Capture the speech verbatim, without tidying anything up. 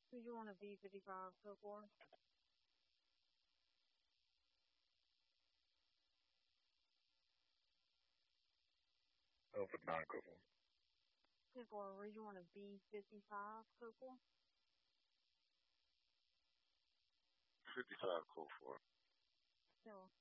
Who you want to be fifty-five code for? Oh, for nine code four. Code for where you want to be fifty-five code for? fifty-five code four. So